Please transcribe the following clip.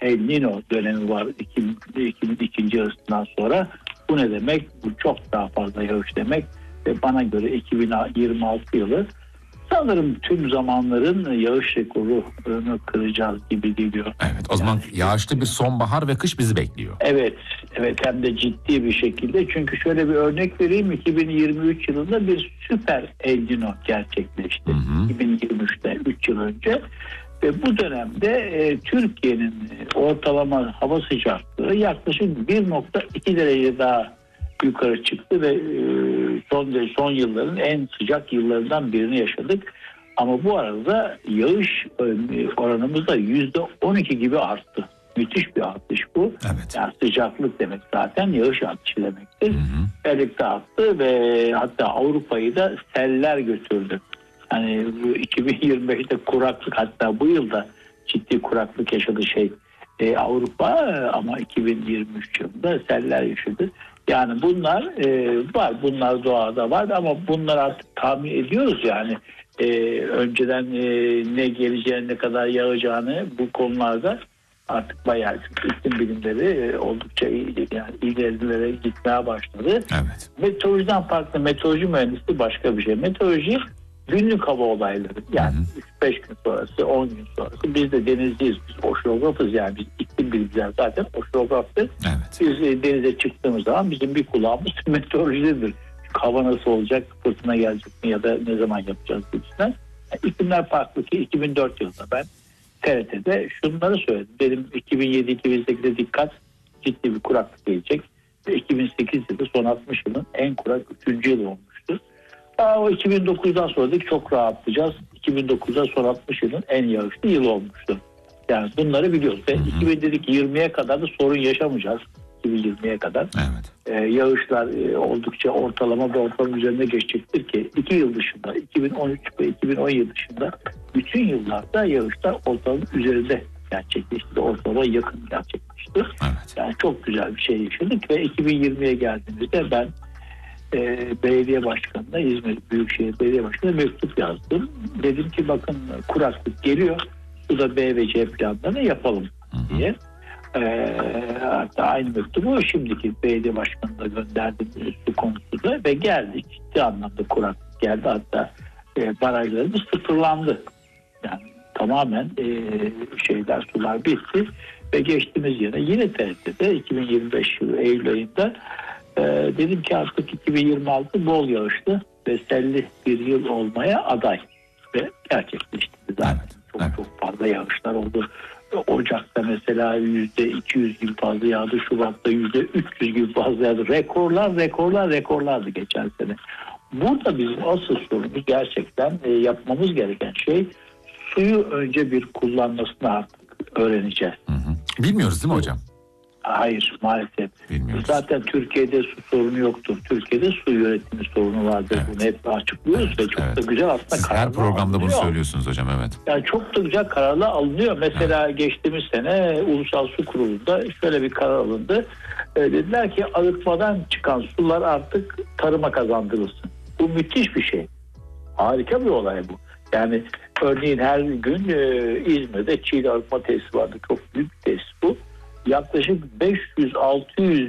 El Niño dönemi var 2002. yarısından sonra. Bu ne demek? Bu çok daha fazla yağış demek. Ve bana göre 2026 yılı sanırım tüm zamanların yağış rekorunu kıracağız gibi geliyor. Evet, o zaman yağışlı bir sonbahar ve kış bizi bekliyor. Evet, hem de ciddi bir şekilde. Çünkü şöyle bir örnek vereyim. 2023 yılında bir süper El Niño gerçekleşti. 2023'te 3 yıl önce. Ve bu dönemde Türkiye'nin ortalama hava sıcaklığı yaklaşık 1,2 derece daha yukarı çıktı ve son yılların en sıcak yıllarından birini yaşadık. Ama bu arada yağış oranımız da %12 gibi arttı. Müthiş bir artış bu. Evet. Yani sıcaklık demek zaten yağış artışı demektir. Birlikte arttı ve hatta Avrupa'yı da seller götürdü. Hani 2025'te kuraklık, hatta bu yılda ciddi kuraklık yaşadı Avrupa, ama 2023 yılında seller yaşadı. Yani bunlar var, bunlar doğada var ama bunlar artık tahmin ediyoruz yani. Önceden ne geleceğini, ne kadar yağacağını bu konularda artık bayağı iklim bilimleri oldukça ilerilere gitmeye başladı. Evet. Meteorolojiden farklı, meteoroloji mühendisliği başka bir şey. Meteoroloji günlük hava olayları. Yani 3-5 gün sonrası, 10 gün sonrası. Biz de denizciyiz, biz oşeografız, yani biz iklim bilimciler zaten oşeograftır. Evet. Biz denize çıktığımız zaman bizim bir kulağımız meteorolojidir. Hava nasıl olacak, fırtına gelecek mi ya da ne zaman yapacağız gibisinden. İklimler farklı ki 2004 yılında ben TRT'de şunları söyledim. Dedim 2007-2008'de dikkat, ciddi bir kuraklık gelecek. Ve 2008 yılı son 60 yılın en kurak 3. yılı olmuştu. O 2009'dan sonra da çok rahatlayacağız. 2009'da son 60 yılın en yağışlı yılı olmuştu. Yani bunları biliyoruz. Ve 2020'ye kadar da sorun yaşamayacağız. 2020'ye kadar. Evet. Yağışlar oldukça ortalama ve ortalama üzerinde geçecektir ki 2 yıl dışında, 2013 ve 2017 dışında bütün yıllarda yağışlar ortalama üzerinde gerçekleşti. Ortalama yakın gerçekleşti. Evet. Yani çok güzel bir şey yaşadık ve 2020'ye geldiğimizde ben belediye başkanına, İzmir Büyükşehir Belediye Başkanı'na mektup yazdım. Dedim ki bakın kuraklık geliyor. Bu da B ve C planlarını yapalım diye. Hatta aynı mektubu şimdiki belediye başkanına gönderdim su konusunda ve geldi. Ciddi anlamda kuraklık geldi. Hatta barajlarımız sıfırlandı. Yani tamamen sular bitti ve geçtiğimiz yine TRT'de 2025 yılı Eylül ayında dedim ki artık 2026 bol yağışlı ve selli bir yıl olmaya aday ve gerçekleşti zaten. Çok fazla yağışlar oldu. Ocak'ta mesela %200 gibi fazla yağdı. Şubat'ta %300 gibi fazla yağdı. Rekorlardı geçen sene. Burada bizim asıl sorunumuz gerçekten yapmamız gereken şey, suyu önce bir kullanmasını artık öğreneceğiz. Bilmiyoruz değil mi hocam? Hayır, maalesef. Bilmiyoruz. Zaten Türkiye'de su sorunu yoktur. Türkiye'de su yönetimi sorunu vardır. Evet. Bunu hep açıklıyoruz ve çok da güzel aslında Siz kararlar her programda alınıyor. bunu söylüyorsunuz hocam, evet. Yani çok da güzel kararlar alınıyor. Mesela geçtiğimiz sene Ulusal Su Kurulu'nda şöyle bir karar alındı. Dediler ki arıtmadan çıkan sular artık tarıma kazandırılsın. Bu müthiş bir şey. Harika bir olay bu. Yani örneğin her gün İzmir'de Çiğli Arıtma Tesisi vardı. Çok büyük bir tesis bu. Yaklaşık 500-600